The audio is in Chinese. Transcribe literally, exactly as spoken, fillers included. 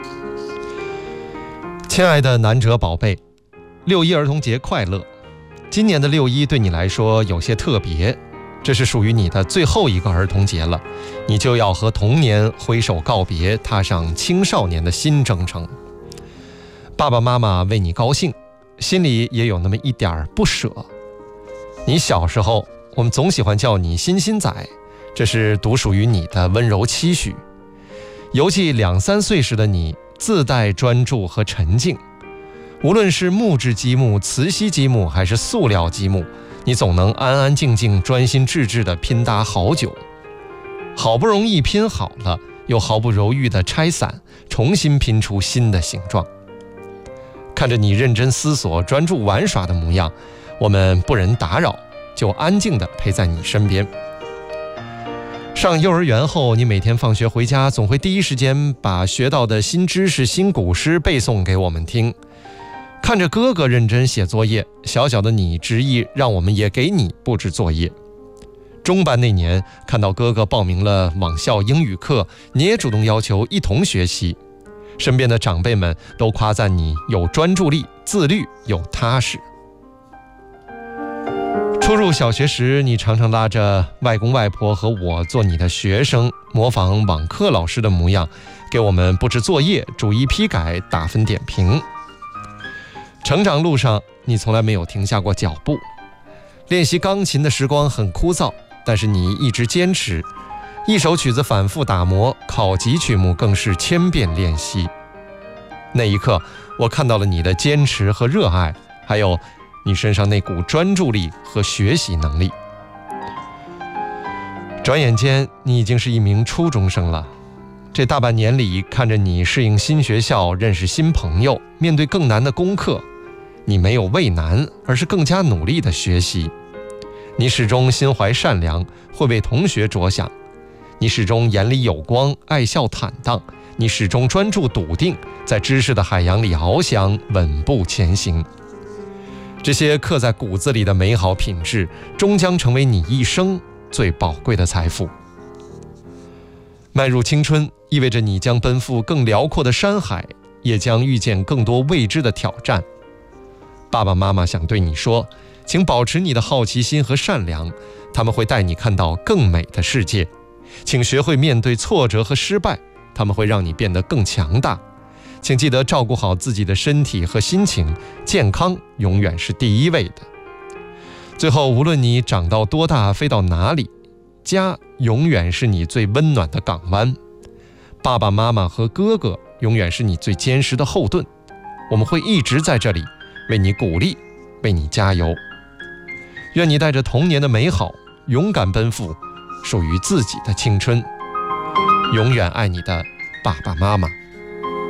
亲爱的南哲宝贝，六一儿童节快乐！今年的六一对你来说有些特别，这是属于你的最后一个儿童节了，你就要和童年挥手告别，踏上青少年的新征程。爸爸妈妈为你高兴，心里也有那么一点不舍。你小时候，我们总喜欢叫你欣欣仔，这是独属于你的温柔期许。犹记两三岁时的你，自带专注和沉静，无论是木质积木、磁吸积木还是塑料积木，你总能安安静静、专心致志地拼搭好久。好不容易拼好了，又毫不犹豫地拆散，重新拼出新的形状。看着你认真思索、专注玩耍的模样，我们不忍打扰，就安静地陪在你身边。上幼儿园后，你每天放学回家，总会第一时间把学到的新知识、新古诗背诵给我们听。看着哥哥认真写作业，小小的你执意让我们也给你布置作业。中班那年，看到哥哥报名了网校英语课，你也主动要求一同学习。身边的长辈们都夸赞你有专注力、自律又踏实。初入小学时，你常常拉着外公外婆和我做你的学生，模仿网课老师的模样，给我们布置作业、逐一批改、打分点评。成长路上，你从来没有停下过脚步。练习钢琴的时光很枯燥，但是你一直坚持，一首曲子反复打磨，考级曲目更是千遍练习。那一刻，我看到了你的坚持和热爱，还有你身上那股专注力和学习能力。转眼间，你已经是一名初中生了。这大半年里，看着你适应新学校，认识新朋友，面对更难的功课，你没有畏难，而是更加努力的学习。你始终心怀善良，会为同学着想。你始终眼里有光，爱笑坦荡。你始终专注笃定，在知识的海洋里翱翔，稳步前行。这些刻在骨子里的美好品质，终将成为你一生最宝贵的财富。迈入青春，意味着你将奔赴更辽阔的山海，也将遇见更多未知的挑战。爸爸妈妈想对你说，请保持你的好奇心和善良，他们会带你看到更美的世界。请学会面对挫折和失败，他们会让你变得更强大。请记得照顾好自己的身体和心情，健康永远是第一位的。最后，无论你长到多大，飞到哪里，家永远是你最温暖的港湾。爸爸妈妈和哥哥永远是你最坚实的后盾。我们会一直在这里，为你鼓励，为你加油。愿你带着童年的美好，勇敢奔赴属于自己的青春。永远爱你的爸爸妈妈。